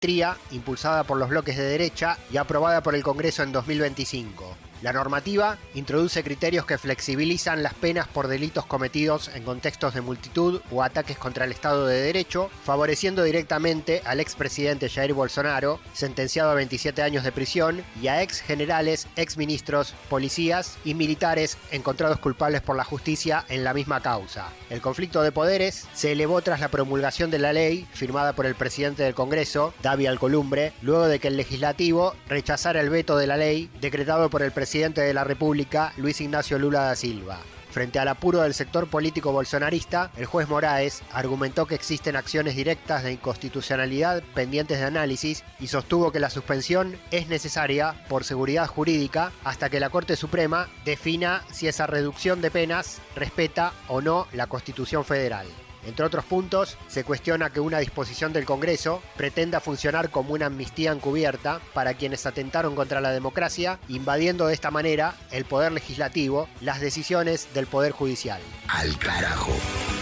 Tría, impulsada por los bloques de derecha y aprobada por el Congreso en 2025. La normativa introduce criterios que flexibilizan las penas por delitos cometidos en contextos de multitud o ataques contra el Estado de Derecho, favoreciendo directamente al expresidente Jair Bolsonaro, sentenciado a 27 años de prisión, y a ex generales, ex ministros, policías y militares encontrados culpables por la justicia en la misma causa. El conflicto de poderes se elevó tras la promulgación de la ley, firmada por el presidente del Congreso, David Alcolumbre, luego de que el legislativo rechazara el veto de la ley decretado por el presidente de la República, Luis Ignacio Lula da Silva. Frente al apuro del sector político bolsonarista, el juez Moraes argumentó que existen acciones directas de inconstitucionalidad pendientes de análisis y sostuvo que la suspensión es necesaria por seguridad jurídica hasta que la Corte Suprema defina si esa reducción de penas respeta o no la Constitución Federal. Entre otros puntos, se cuestiona que una disposición del Congreso pretenda funcionar como una amnistía encubierta para quienes atentaron contra la democracia, invadiendo de esta manera el poder legislativo, las decisiones del poder judicial. Al carajo.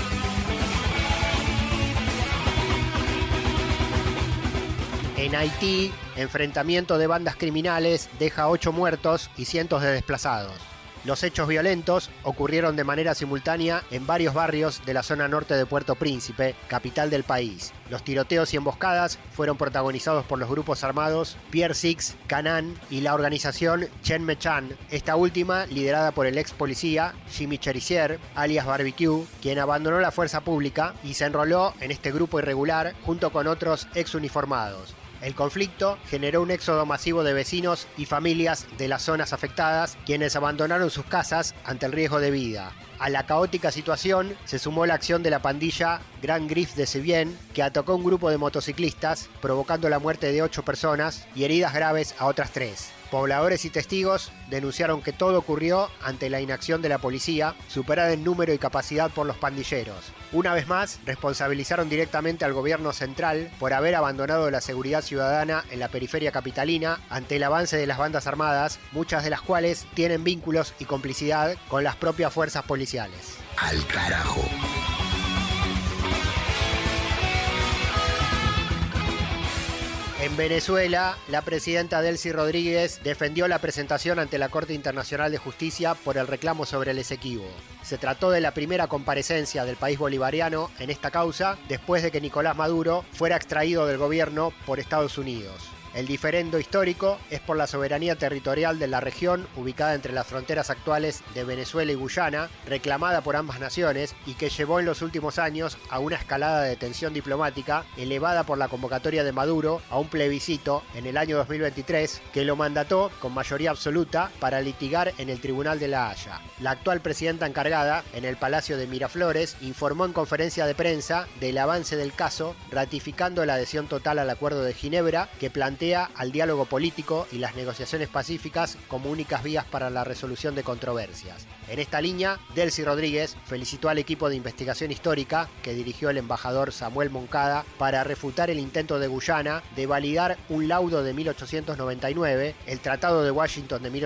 En Haití, enfrentamiento de bandas criminales deja 8 muertos y cientos de desplazados. Los hechos violentos ocurrieron de manera simultánea en varios barrios de la zona norte de Puerto Príncipe, capital del país. Los tiroteos y emboscadas fueron protagonizados por los grupos armados Pierre Six, Canaan y la organización Chen Mechan, esta última liderada por el ex policía Jimmy Cherizier, alias Barbecue, quien abandonó la fuerza pública y se enroló en este grupo irregular junto con otros ex uniformados. El conflicto generó un éxodo masivo de vecinos y familias de las zonas afectadas, quienes abandonaron sus casas ante el riesgo de vida. A la caótica situación se sumó la acción de la pandilla Grand Grif de Sevien, que atacó a un grupo de motociclistas, provocando la muerte de 8 personas y heridas graves a otras 3. Pobladores y testigos denunciaron que todo ocurrió ante la inacción de la policía, superada en número y capacidad por los pandilleros. Una vez más, responsabilizaron directamente al gobierno central por haber abandonado la seguridad ciudadana en la periferia capitalina ante el avance de las bandas armadas, muchas de las cuales tienen vínculos y complicidad con las propias fuerzas policiales. Al carajo. En Venezuela, la presidenta Delcy Rodríguez defendió la presentación ante la Corte Internacional de Justicia por el reclamo sobre el Esequibo. Se trató de la primera comparecencia del país bolivariano en esta causa después de que Nicolás Maduro fuera extraído del gobierno por Estados Unidos. El diferendo histórico es por la soberanía territorial de la región ubicada entre las fronteras actuales de Venezuela y Guyana, reclamada por ambas naciones y que llevó en los últimos años a una escalada de tensión diplomática elevada por la convocatoria de Maduro a un plebiscito en el año 2023 que lo mandató con mayoría absoluta para litigar en el Tribunal de La Haya. La actual presidenta encargada, en el Palacio de Miraflores, informó en conferencia de prensa del avance del caso, ratificando la adhesión total al Acuerdo de Ginebra que plantea al diálogo político y las negociaciones pacíficas como únicas vías para la resolución de controversias. En esta línea, Delcy Rodríguez felicitó al equipo de investigación histórica que dirigió el embajador Samuel Moncada para refutar el intento de Guyana de validar un laudo de 1899, el Tratado de Washington de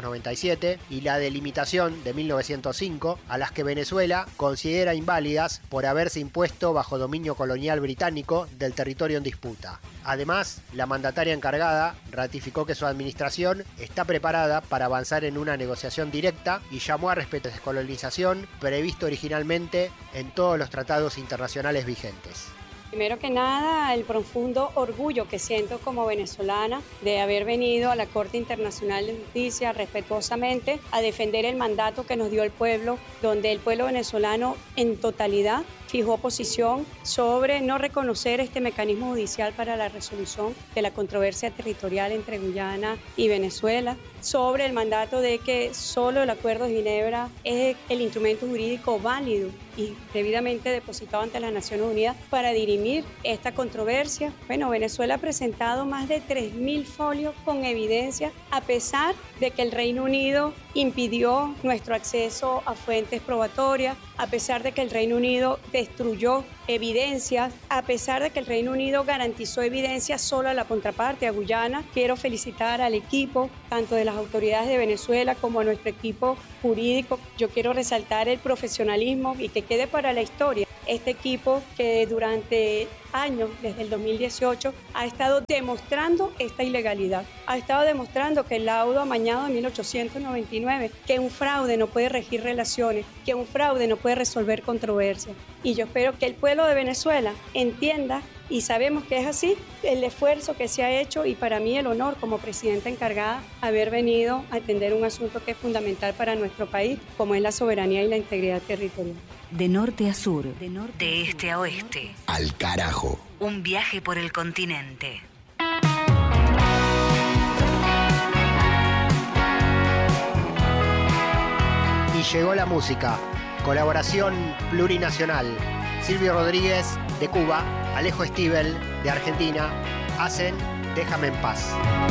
1897 y la delimitación de 1905, a las que Venezuela considera inválidas por haberse impuesto bajo dominio colonial británico del territorio en disputa. Además, la mandataria encargada ratificó que su administración está preparada para avanzar en una negociación directa y llamó a respeto de descolonización previsto originalmente en todos los tratados internacionales vigentes. Primero que nada, el profundo orgullo que siento como venezolana de haber venido a la Corte Internacional de Justicia respetuosamente a defender el mandato que nos dio el pueblo, donde el pueblo venezolano en totalidad fijó posición sobre no reconocer este mecanismo judicial para la resolución de la controversia territorial entre Guyana y Venezuela, sobre el mandato de que solo el Acuerdo de Ginebra es el instrumento jurídico válido y debidamente depositado ante las Naciones Unidas para dirimir esta controversia. Bueno, Venezuela ha presentado más de 3.000 folios con evidencia, a pesar de que el Reino Unido impidió nuestro acceso a fuentes probatorias, a pesar de que el Reino Unido destruyó evidencias, a pesar de que el Reino Unido garantizó evidencias solo a la contraparte, a Guyana. Quiero felicitar al equipo, tanto de las autoridades de Venezuela como a nuestro equipo jurídico. Yo quiero resaltar el profesionalismo y que quede para la historia este equipo que durante años, desde el 2018, ha estado demostrando esta ilegalidad. Ha estado demostrando que el laudo amañado de 1899, que un fraude no puede regir relaciones, que un fraude no puede resolver controversias. Y yo espero que el pueblo de Venezuela entienda, y sabemos que es así, el esfuerzo que se ha hecho y para mí el honor como presidenta encargada haber venido a atender un asunto que es fundamental para nuestro país, como es la soberanía y la integridad territorial. De norte a sur, de este a oeste. Al carajo. Un viaje por el continente. Y llegó la música. Colaboración plurinacional. Silvio Rodríguez, de Cuba, Alejo Stivel, de Argentina, hacen Déjame en paz.